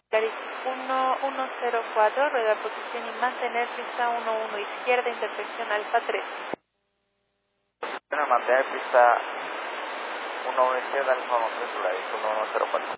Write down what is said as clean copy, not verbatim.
Polaris 1104, rueda posición y mantener pista 11 izquierda, intersección Alfa 3. Bueno, mantener pista 11 izquierda, Alfa 3, Polaris 1104.